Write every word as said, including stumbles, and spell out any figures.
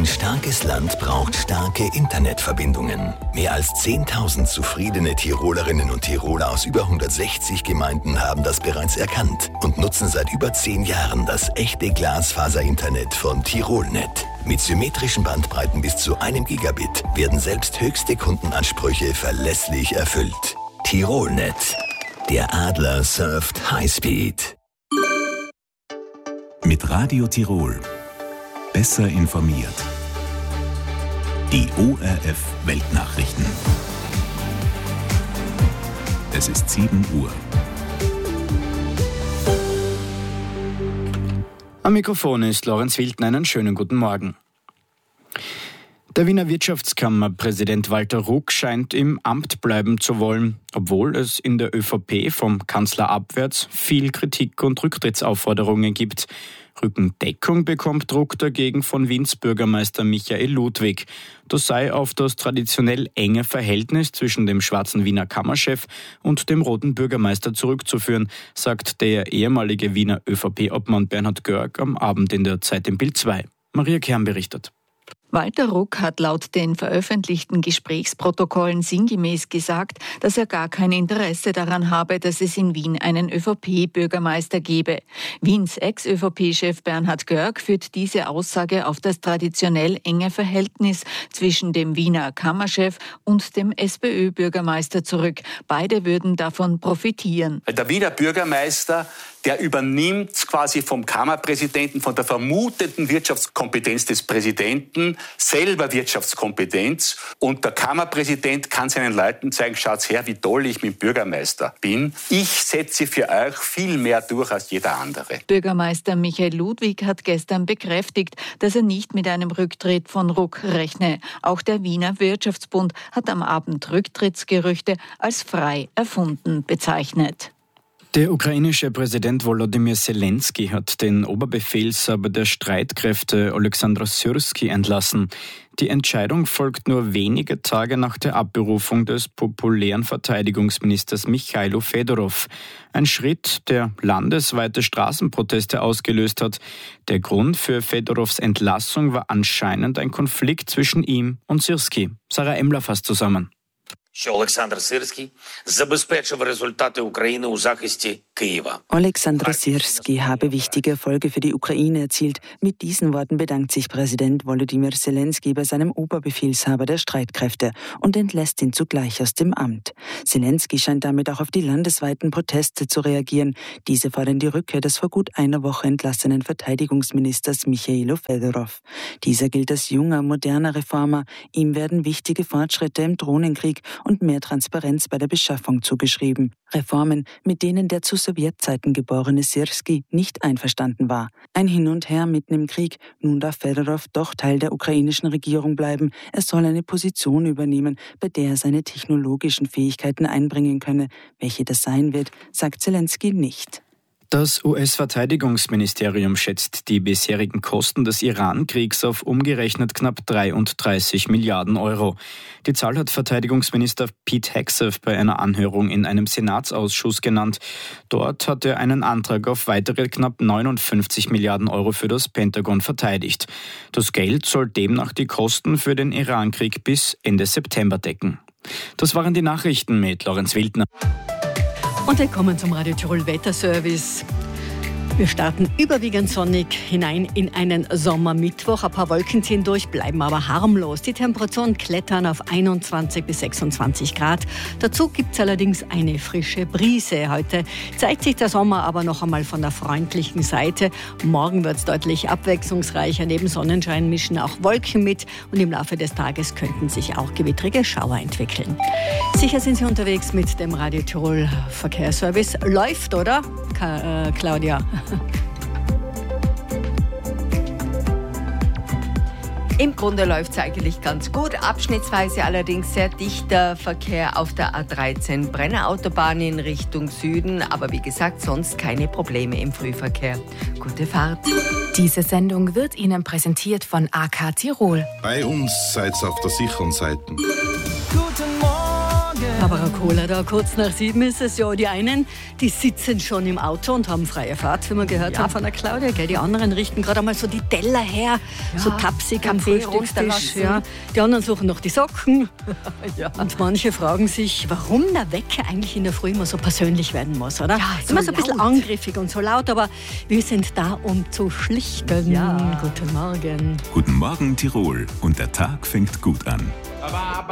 Ein starkes Land braucht starke Internetverbindungen. Mehr als zehntausend zufriedene Tirolerinnen und Tiroler aus über hundertsechzig Gemeinden haben das bereits erkannt und nutzen seit über zehn Jahren das echte Glasfaser-Internet von Tirolnet. Mit symmetrischen Bandbreiten bis zu einem Gigabit werden selbst höchste Kundenansprüche verlässlich erfüllt. Tirolnet. Der Adler surft Highspeed. Mit Radio Tirol. Besser informiert. Die O R F Weltnachrichten. Es ist sieben Uhr. Am Mikrofon ist Lorenz Wilden. Einen schönen guten Morgen. Der Wiener Wirtschaftskammerpräsident Walter Ruck scheint im Amt bleiben zu wollen, obwohl es in der ÖVP vom Kanzler abwärts viel Kritik und Rücktrittsaufforderungen gibt. Rückendeckung bekommt Ruck dagegen von Wiens Bürgermeister Michael Ludwig. Das sei auf das traditionell enge Verhältnis zwischen dem schwarzen Wiener Kammerchef und dem roten Bürgermeister zurückzuführen, sagt der ehemalige Wiener ÖVP-Obmann Bernhard Görg am Abend in der Zeit im Bild zwei. Maria Kern berichtet. Walter Ruck hat laut den veröffentlichten Gesprächsprotokollen sinngemäß gesagt, dass er gar kein Interesse daran habe, dass es in Wien einen ÖVP-Bürgermeister gebe. Wiens Ex-ÖVP-Chef Bernhard Görg führt diese Aussage auf das traditionell enge Verhältnis zwischen dem Wiener Kammerchef und dem SPÖ-Bürgermeister zurück. Beide würden davon profitieren. Der Wiener Bürgermeister, der übernimmt quasi vom Kammerpräsidenten, von der vermuteten Wirtschaftskompetenz des Präsidenten, selber Wirtschaftskompetenz. Und der Kammerpräsident kann seinen Leuten zeigen, schaut her, wie toll ich mit dem Bürgermeister bin. Ich setze für euch viel mehr durch als jeder andere. Bürgermeister Michael Ludwig hat gestern bekräftigt, dass er nicht mit einem Rücktritt von Ruck rechne. Auch der Wiener Wirtschaftsbund hat am Abend Rücktrittsgerüchte als frei erfunden bezeichnet. Der ukrainische Präsident Volodymyr Zelensky hat den Oberbefehlshaber der Streitkräfte Oleksandr Syrský entlassen. Die Entscheidung folgt nur wenige Tage nach der Abberufung des populären Verteidigungsministers Michailo Fedorov. Ein Schritt, der landesweite Straßenproteste ausgelöst hat. Der Grund für Fedorovs Entlassung war anscheinend ein Konflikt zwischen ihm und Syrský. Sarah Emler fasst zusammen. Oleksandr Syrský забезпечив результати України у захисті Києва. Oleksandr Syrský habe wichtige Erfolge für die Ukraine erzielt. Mit diesen Worten bedankt sich Präsident Volodymyr Zelensky bei seinem Oberbefehlshaber der Streitkräfte und entlässt ihn zugleich aus dem Amt. Zelensky scheint damit auch auf die landesweiten Proteste zu reagieren. Diese fordern die Rückkehr des vor gut einer Woche entlassenen Verteidigungsministers Michailo Fedorov. Dieser gilt als junger, moderner Reformer. Ihm werden wichtige Fortschritte im Drohnenkrieg und mehr Transparenz bei der Beschaffung zugeschrieben. Reformen, mit denen der zu Sowjetzeiten geborene Syrský nicht einverstanden war. Ein Hin und Her mitten im Krieg. Nun darf Fedorov doch Teil der ukrainischen Regierung bleiben. Er soll eine Position übernehmen, bei der er seine technologischen Fähigkeiten einbringen könne. Welche das sein wird, sagt Zelensky nicht. Das U S-Verteidigungsministerium schätzt die bisherigen Kosten des Iran-Kriegs auf umgerechnet knapp dreiunddreißig Milliarden Euro. Die Zahl hat Verteidigungsminister Pete Hegseth bei einer Anhörung in einem Senatsausschuss genannt. Dort hat er einen Antrag auf weitere knapp neunundfünfzig Milliarden Euro für das Pentagon verteidigt. Das Geld soll demnach die Kosten für den Iran-Krieg bis Ende September decken. Das waren die Nachrichten mit Lorenz Wildner. Und wir kommen zum Radio Tirol Wetterservice. Wir starten überwiegend sonnig hinein in einen Sommermittwoch. Ein paar Wolken ziehen durch, bleiben aber harmlos. Die Temperaturen klettern auf einundzwanzig bis sechsundzwanzig Grad. Dazu gibt es allerdings eine frische Brise. Heute zeigt sich der Sommer aber noch einmal von der freundlichen Seite. Morgen wird es deutlich abwechslungsreicher. Neben Sonnenschein mischen auch Wolken mit. Und im Laufe des Tages könnten sich auch gewittrige Schauer entwickeln. Sicher sind Sie unterwegs mit dem Radio Tirol Verkehrsservice. Läuft, oder, Ka- äh, Claudia? Im Grunde läuft es eigentlich ganz gut. Abschnittsweise allerdings sehr dichter Verkehr auf der A dreizehn Brenner Autobahn in Richtung Süden. Aber wie gesagt, sonst keine Probleme im Frühverkehr. Gute Fahrt. Diese Sendung wird Ihnen präsentiert von A K Tirol. Bei uns seid ihr auf der sicheren Seite. Guten Morgen. Barbara Kohler, da kurz nach sieben ist es. Ja, die einen, die sitzen schon im Auto und haben freie Fahrt, wie wir gehört ja. haben von der Claudia. Gell? Die anderen richten gerade einmal so die Teller her, ja. so tapsig am Frühstückstisch. Ja. Die anderen suchen noch die Socken. ja. Und manche fragen sich, warum der Wecker eigentlich in der Früh immer so persönlich werden muss, oder? Ja, so immer so ein laut. bisschen angriffig und so laut, aber wir sind da, um zu schlichten. Ja. Guten Morgen. Guten Morgen, Tirol. Und der Tag fängt gut an.